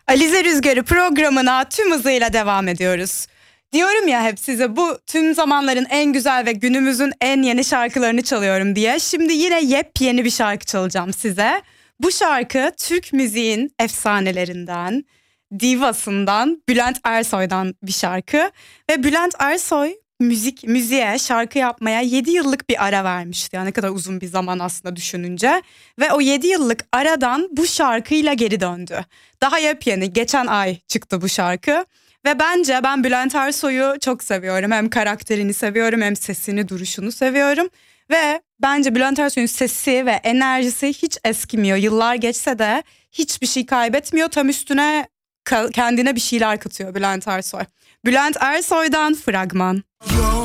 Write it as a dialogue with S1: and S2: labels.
S1: Alize Rüzgarı programına tüm hızıyla devam ediyoruz. Diyorum ya hep size, bu tüm zamanların en güzel ve günümüzün en yeni şarkılarını çalıyorum diye. Şimdi yine yepyeni bir şarkı çalacağım size. Bu şarkı Türk müziğin efsanelerinden, divasından Bülent Ersoy'dan bir şarkı. Ve Bülent Ersoy müziğe, şarkı yapmaya 7 yıllık bir ara vermişti. Yani ne kadar uzun bir zaman aslında düşününce. Ve o 7 yıllık aradan bu şarkıyla geri döndü. Daha yepyeni, geçen ay çıktı bu şarkı. Ve bence ben Bülent Ersoy'u çok seviyorum. Hem karakterini seviyorum, hem sesini, duruşunu seviyorum. Ve bence Bülent Ersoy'un sesi ve enerjisi hiç eskimiyor. Yıllar geçse de hiçbir şey kaybetmiyor. Tam üstüne kendine bir şeyler katıyor Bülent Ersoy. Bülent Ersoy'dan fragman.